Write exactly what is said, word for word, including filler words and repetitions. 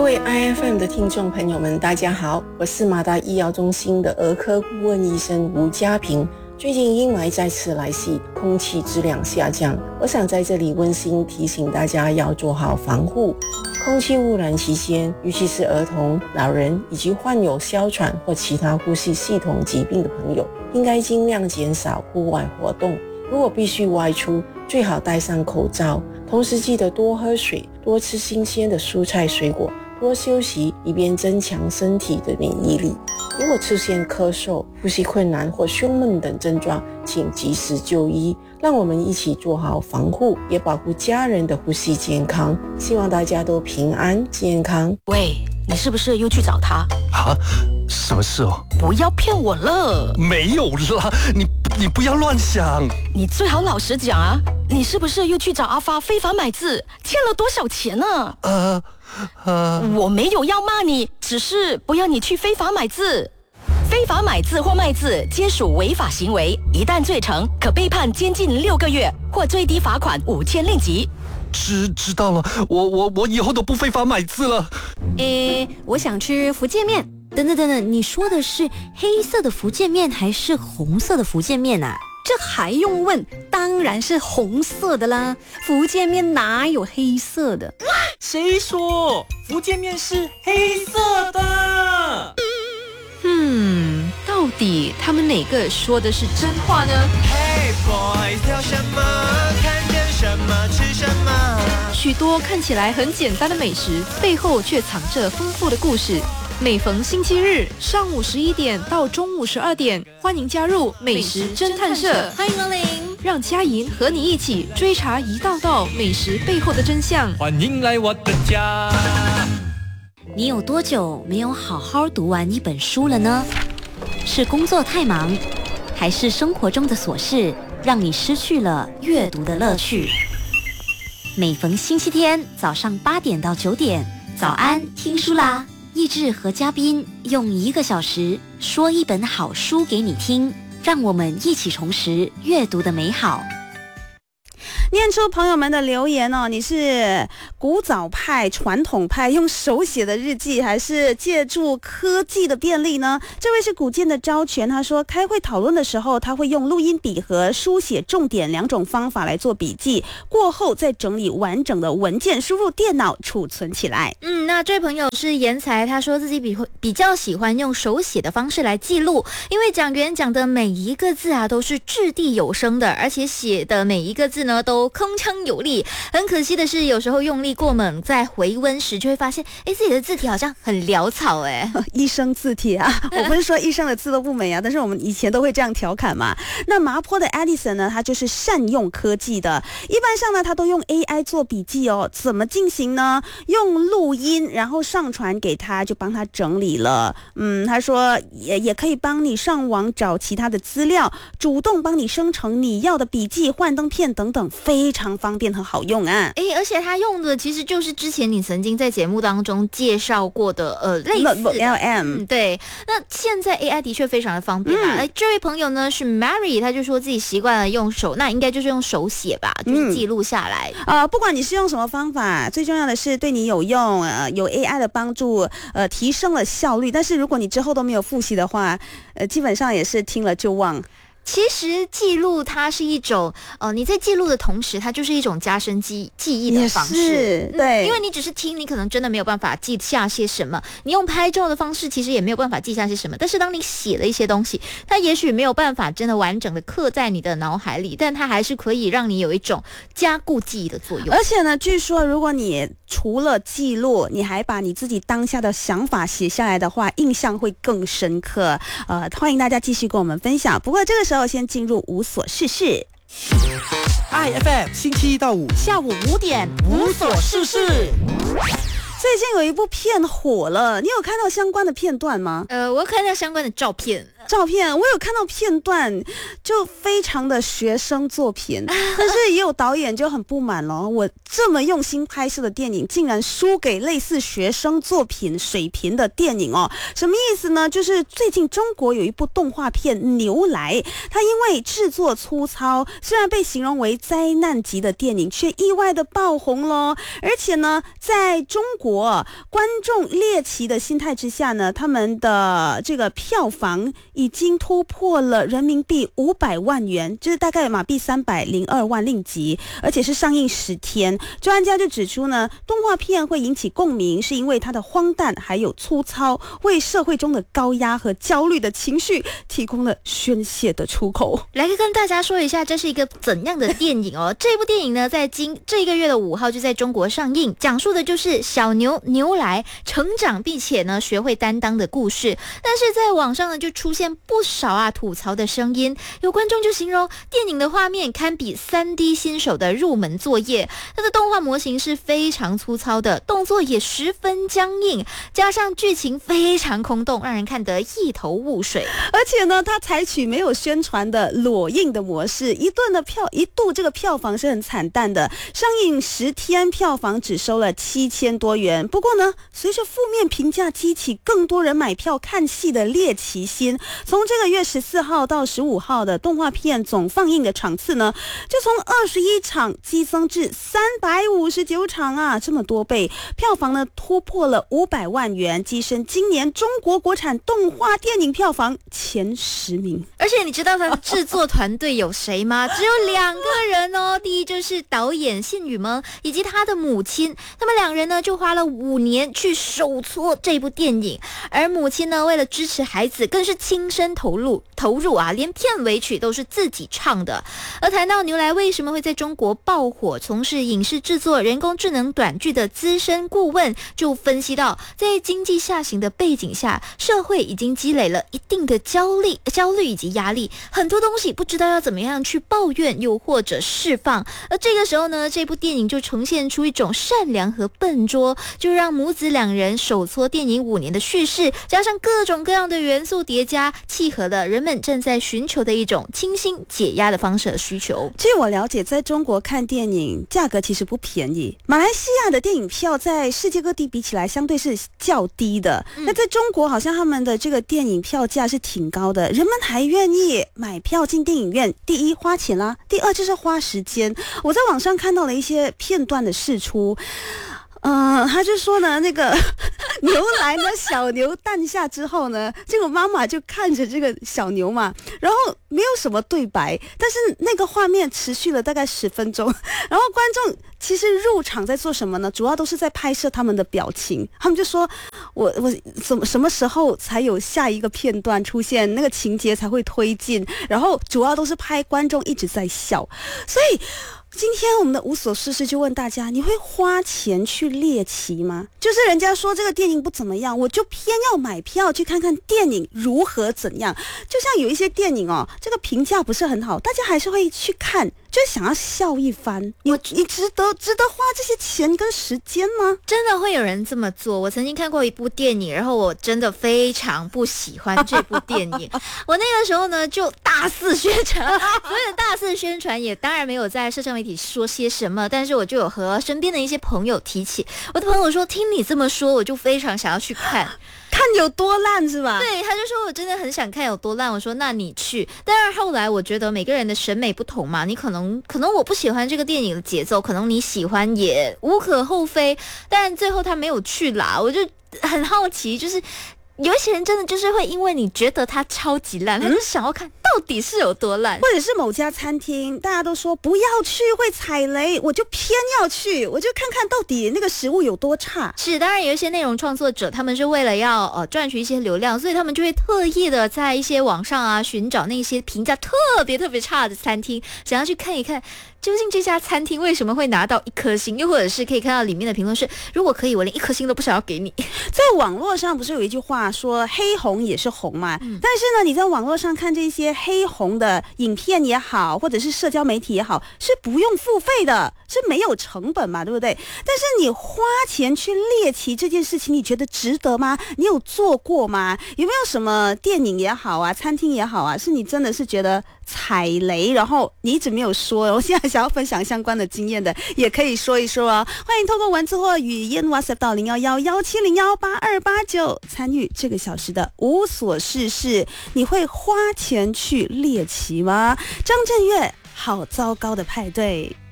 位 I F M 的听众朋友们，大家好，我是马达医疗中心的儿科顾问医生吴家平。最近阴霾再次来袭，空气质量下降，我想在这里温馨提醒大家要做好防护。空气污染期间，尤其是儿童、老人以及患有哮喘或其他呼吸系统疾病的朋友，应该尽量减少户外活动。如果必须外出，最好戴上口罩，同时记得多喝水，多吃新鲜的蔬菜水果，多休息，以便增强身体的免疫力。如果出现咳嗽、呼吸困难或胸闷等症状，请及时就医。让我们一起做好防护，也保护家人的呼吸健康。希望大家都平安健康。 喂，你是不是又去找他？ 啊，什么事哦？ 不要骗我了。 没有啦，你你不要乱想。 你最好老实讲啊，你是不是又去找阿发非法买字，欠了多少钱呢？ 呃呃， 我没有要骂你，只是不要你去非法买字。非法买字或卖字皆属违法行为，一旦罪成，可被判监禁六个月或最低罚款五千令吉。 知知道了，我我我以后都不非法买字了。 诶，我想吃福建面。等等等等，你说的是黑色的福建面还是红色的福建面啊？ 这还用问？当然是红色的啦！福建面哪有黑色的？ 谁说福建面是黑色的？ 嗯，到底他们哪个说的是真话呢？ Hey boys， 挑什么？看见什么吃什么？ 许多看起来很简单的美食，背后却藏着丰富的故事。每逢星期日上午十一点到中午十二点，欢迎加入美食侦探社， 欢迎光临， 让佳莹和你一起追查一道道美食背后的真相。 欢迎来我的家。 你有多久没有好好读完一本书了呢？是工作太忙，还是生活中的琐事让你失去了阅读的乐趣？每逢星期天早上八点到九点，早安听书啦！益智和嘉宾用一个小时说一本好书给你听，让我们一起重拾阅读的美好。 念出朋友们的留言哦，你是古早派、传统派，用手写的日记，还是借助科技的便利呢？这位是古建的昭全，他说开会讨论的时候，他会用录音笔和书写重点两种方法来做笔记，过后再整理完整的文件，输入电脑储存起来。 嗯，那这位朋友是颜才，他说自己比比较喜欢用手写的方式来记录，因为讲员讲的每一个字啊都是掷地有声的，而且写的每一个字呢都铿锵有力。很可惜的是，有时候用力过猛，在回温时就会发现，哎，自己的字体好像很潦草哎。 医生字体啊，我不是说医生的字都不美啊，但是我们以前都会这样调侃嘛。那麻坡的 Edison 呢，他就是善用科技的，一般上呢，他都用 A I 做笔记哦。怎么进行呢？用录音，然后上传给他，就帮他整理了。嗯，他说也也可以帮你上网找其他的资料，主动帮你生成你要的笔记、幻灯片等等，非常方便和好用啊。 诶，而且他用的其实就是之前你曾经在节目当中介绍过的呃类似的 L M、 嗯、对。那现在 A I 的确非常的方便啦。嗯、这位朋友呢是 Mary， 他就说自己习惯了用手，那应该就是用手写吧，就是记录下来。 嗯、呃，不管你是用什么方法，最重要的是对你有用，呃，有 A I 的帮助，呃，提升了效率。但是如果你之后都没有复习的话，呃，基本上也是听了就忘。 其实记录它是一种，呃，你在记录的同时，它就是一种加深记记忆的方式。 对、嗯， 因为你只是听，你可能真的没有办法记下些什么。你用拍照的方式，其实也没有办法记下些什么。但是当你写了一些东西，它也许没有办法真的完整的刻在你的脑海里，但它还是可以让你有一种加固记忆的作用。 而且呢，据说如果你除了记录，你还把你自己当下的想法写下来的话，印象会更深刻。呃，欢迎大家继续跟我们分享。不过这个时候先进入无所事事。 I F M 星期一到五下午五点无所事事。 最近有一部片火了，你有看到相关的片段吗？ 呃，我有看到相关的照片。 照片，我有看到片段，就非常的学生作品，但是也有导演就很不满了，我这么用心拍摄的电影，竟然输给类似学生作品水平的电影哦。什么意思呢？就是最近中国有一部动画片《牛来》，它因为制作粗糙，虽然被形容为灾难级的电影，却意外的爆红咯。而且呢，在中国观众猎奇的心态之下呢，他们的这个票房已经突破了人民币五百万元，就是大概马币三百零二万令吉，而且是上映十天。专家就指出呢，动画片会引起共鸣，是因为它的荒诞还有粗糙，为社会中的高压和焦虑的情绪提供了宣泄的出口。 来跟大家说一下，这是一个怎样的电影哦？这部电影呢，在今这个月的五号就在中国上映，讲述的就是小牛牛来成长并且呢学会担当的故事。但是在网上呢就出现不少啊吐槽的声音，有观众就形容电影的画面堪比 三 D 新手的入门作业，它的动画模型是非常粗糙的，动作也十分僵硬，加上剧情非常空洞，让人看得一头雾水。 而且呢，它采取没有宣传的裸映的模式，一顿的票一度这个票房是很惨淡的，上映十天票房只收了七千多元。不过呢，随着负面评价激起更多人买票看戏的猎奇心，从这个月十四号到十五号的动画片总放映的场次呢，就从二十一场激增至三百五十九场啊，这么多倍，票房呢突破了五百万元，跻身今年中国国产动画电影票房前十名。 而且你知道它的制作团队有谁吗？只有两个人哦。第一就是导演信宇萌以及他的母亲，他们两人呢就花了五年去手搓这部电影，而母亲呢为了支持孩子，更是亲身投入投入啊，连片尾曲都是自己唱的。而谈到牛来为什么会在中国爆火，从事影视制作人工智能短剧的资深顾问就分析到，在经济下行的背景下，社会已经积累了一定的焦虑焦虑以及压力，很多东西不知道要怎么样去抱怨又或者释放。而这个时候呢，这部电影就呈现出一种善良和笨拙，就让母子两人手搓电影五年的叙事，加上各种各样的元素叠加，契合了人们正在寻求的一种清新解压的方式和需求。 据我了解，在中国看电影价格其实不便宜，马来西亚的电影票在世界各地比起来相对是较低的，嗯、那在中国好像他们的这个电影票价是挺高的，人们还愿意买票进电影院。第一花钱啦，第二就是花时间。我在网上看到了一些片段的释出，嗯、呃，他就说呢，那个牛来呢，小牛诞下之后呢，这个妈妈就看着这个小牛嘛，然后没有什么对白，但是那个画面持续了大概十分钟，然后观众其实入场在做什么呢？主要都是在拍摄他们的表情，他们就说我我什么什么时候才有下一个片段出现，那个情节才会推进，然后主要都是拍观众一直在笑，所以今天我们的无所事事就问大家，你会花钱去猎奇吗？就是人家说这个电影不怎么样，我就偏要买票去看看电影如何怎样。就像有一些电影哦，这个评价不是很好，大家还是会去看，就是想要笑一番。你你值得值得花这些钱跟时间吗？ 真的会有人这么做？我曾经看过一部电影，然后我真的非常不喜欢这部电影。我那个时候呢就大肆宣传，所谓的大肆宣传也当然没有在社交媒体说些什么，但是我就有和身边的一些朋友提起，我的朋友说听你这么说，我就非常想要去看。 看有多烂是吧？ 对，他就说我真的很想看有多烂。我说那你去。但是后来我觉得每个人的审美不同嘛，你可能可能我不喜欢这个电影的节奏，可能你喜欢也无可厚非。但最后他没有去啦，我就很好奇，就是有一些人真的就是会因为你觉得它超级烂，他就想要看到底是有多烂， 或者是某家餐厅大家都说不要去会踩雷，我就偏要去，我就看看到底那个食物有多差。 是，当然有一些内容创作者他们是为了要呃赚取一些流量，所以他们就会特意的在一些网上啊寻找那些评价特别特别差的餐厅，想要去看一看究竟这家餐厅为什么会拿到一颗星，又或者是可以看到里面的评论是如果可以我连一颗星都不想要给你。 在网络上不是有一句话说黑红也是红嘛、嗯、但是呢你在网络上看这些黑红的影片也好，或者是社交媒体也好，是不用付费的，是没有成本嘛，对不对？但是你花钱去猎奇这件事情，你觉得值得吗？你有做过吗？有没有什么电影也好啊，餐厅也好啊，是你真的是觉得踩雷，然后你一直没有说，我现在想要分享相关的经验的，也可以说一说哦。欢迎透过文字或语音 WhatsApp 到零幺幺幺七零幺八二八九参与这个小时的无所事事。你会花钱去猎奇吗？张震岳，好糟糕的派对。